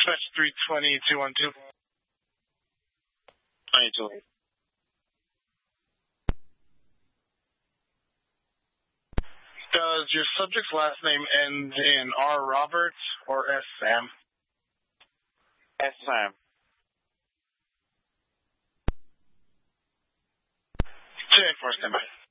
Dispatch 320-212. 22. Does your subject's last name end in R. Roberts or S. Sam? S. Sam. 10-4, standby.